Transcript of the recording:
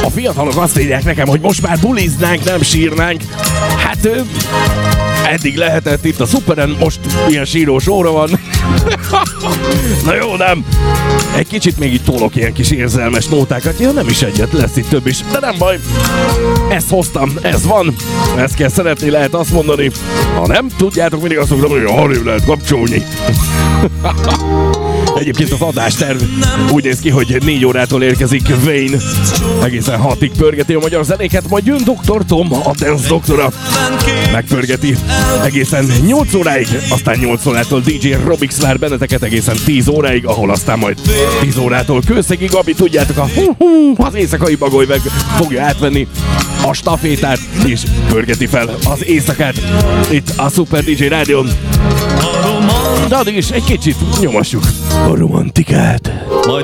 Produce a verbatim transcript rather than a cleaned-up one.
A fiatalok azt írják nekem, hogy most már buliznánk, nem sírnánk. Hát ö, eddig lehetett itt a Szuperen, most ilyen sírós óra van. Na jó, nem? Egy kicsit még itt tolok ilyen kis érzelmes nótákat. Ja, nem is egyet, lesz itt több is. De nem baj. Ezt hoztam, ez van. Ezt kell szeretni, lehet azt mondani. Ha nem tudjátok, mindig azt mondom, hogy arrébb lehet kapcsolni. Egyébként az adásterv úgy néz ki, hogy négy órától érkezik Wayne. Egészen hatig pörgeti a magyar zenéket, majd jön doktor Tom, a dance doktora. Megpörgeti egészen nyolc óráig, aztán nyolc órától dé dzsé Robix vár benneteket egészen tíz óráig, ahol aztán majd tíz órától Kőszegi Gabi, tudjátok, a az éjszakai bagoly meg fogja átvenni a stafétát, és pörgeti fel az éjszakát itt a Super dé dzsé Rádión. De addig is egy kicsit nyomassuk a romantikát. Majd